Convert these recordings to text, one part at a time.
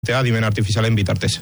Adimen artifizialen bitartez.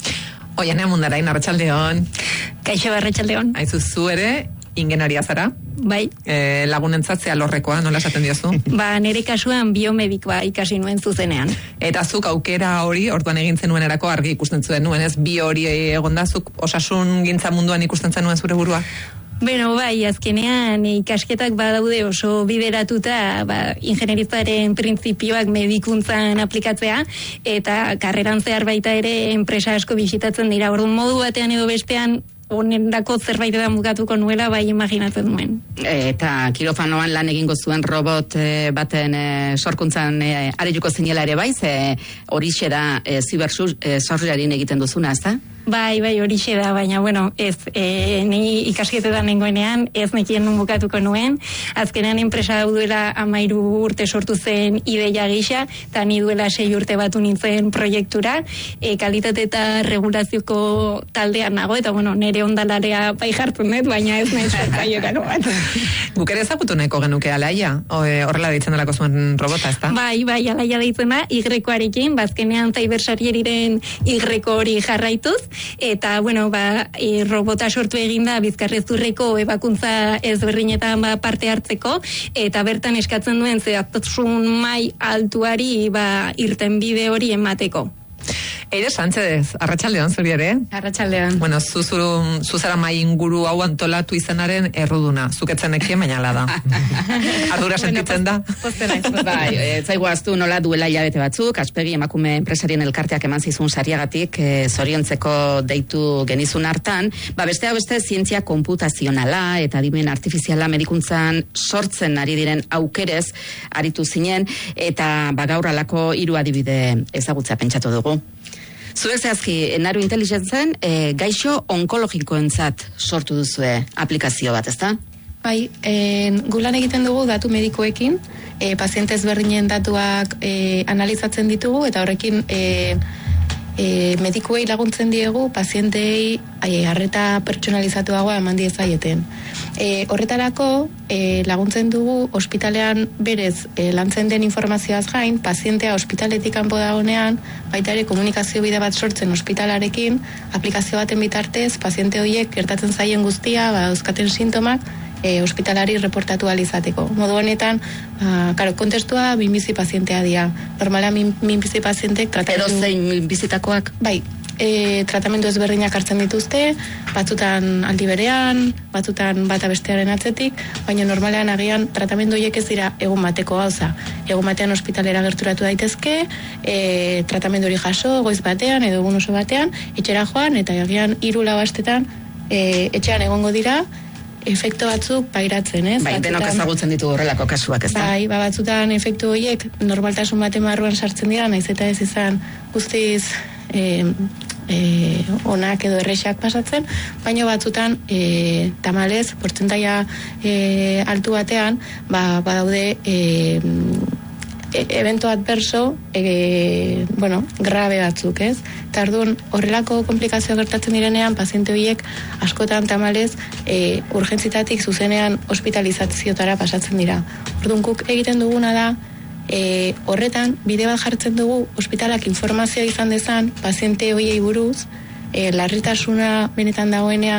Oianea Mundarain, arratsaldeon. Kaixo, arratsaldeon. Aizu zu ere, ingenaria zara? Bai. Lagunentzatzea lorrekoa, nola esaten diozu? Nire kasuan biomedikoa ikasi nuen zuzenean. Eta zuk aukera hori, orduan egin zenuenerako argi ikusten zuen nuen, ez? Bi hori egonda, zuk osasun gintza munduan ikusten zenuen zure burua? Beno, bai, azkenean ikasketak badaude oso bideratuta ingenieritzaren printzipioak medikuntzan aplikatzea, eta karreran zehar baita ere enpresa asko bisitatzen dira. Orduan modu batean edo bestean onendako zerbait edan bukatuko nuela, bai imaginatzen nuen. Eta kirofanoan lan egingo zuen robot baten sorkuntzan aretuko zinela ere bai, horixe da zibersurgerin egiten duzuna, ez da? Bai, horixe da, baina, bueno, ez, ni ikasketetan nengoenean, ez nekien nun bukatuko nuen, azkenean enpresa hau duela 13 urte sortu zen ideia gisa, eta ni duela 6 urte batu nintzen proiektura, kalitate eta regulazioko taldean nago, eta, bueno, nire ondalarea bai jartzen dut, baina ez nahi sortzaietako bat. Guk ere ezagutu nahiko genuke Alaia, horrela deitzen delako zuen robota, ez da? Bai, Alaia deitzen da, Y-arekin, bazkenean Cybersarieriren Y hori jarraituz, eta, bueno, robota sortu eginda Bizkarrezurreko ebakuntza ezberdinetan parte hartzeko, eta bertan eskatzen duen zehaztasun mai altuari irten bide hori emateko. Eire Sánchez, arratsaldeon zuri ere? Arratsaldeon. Bueno, zuzara mai inguru hau antolatu izanaren erruduna. Zuketzen ekien, baina ala da. Ardura sentitzen da? Bai, zaiguaztu nola duela hilabete batzuk, Aspegi emakume enpresarien elkarteak eman zizun sariagatik, zoriontzeko deitu genizun hartan, beste zientzia konputazionala eta adimen artifiziala medikuntzan sortzen ari diren aukerez aritu zinen, eta gaur alako 3 adibide ezagutza pentsatu dugu. Zuek zehazki, naru inteligentzen, gaixo onkologikoentzat sortu duzue aplikazio bat, ezta? Bai, gulan egiten dugu datu medikoekin, paziente ezberdinen datuak analizatzen ditugu, eta horrekin medikuei laguntzen diegu, pazientei arreta pertsonalizatuagoa eman diezaieten. Horretarako laguntzen dugu ospitalean berez lantzen den informazioaz gain, pazientea ospitaletik kanpo dagoenean, baita ere komunikazio bide bat sortzen ospitalarekin, aplikazio baten bitartez, paziente horiek gertatzen zaien guztia, dauzkaten sintomak, ospitalari reportatu alizateko. Modu honetan, kontestua minbizi pazientea dira. Normala minbizi pazientek tratamendu... Edo zein minbizitakoak? Bai, tratamendu ezberdinak hartzen dituzte, batzutan aldi berean, batzutan bata bestearen atzetik, baina normalean agian tratamendu horiek ez dira egun bateko gauza. Egun batean ospitalera gerturatu daitezke, tratamendu hori jaso, goiz batean edo egun oso batean, etxera joan, eta agian 3-4 astetan etxean egongo dira, efektu batzuk pairatzen, ez? Bai, denok ezagutzen ditu horrelako kasuak, ez da? Bai, batzutan efektu horiek normaltasun baten barruan sartzen dira, naiz eta ez izan guztiz onak edo errexak pasatzen, baina batzutan tamalez, portzentaia altu batean, badaude evento adverso grabe batzuk, ez? Eta orduan, horrelako komplikazioa gertatzen direnean, paziente horiek askotan tamalez urgentzitatik zuzenean hospitalizazioetara pasatzen dira. Orduan, guk egiten duguna da, horretan, bide bat jartzen dugu, ospitalak informazioa izan dezan, paziente horiei buruz, larritasuna benetan dagoenean,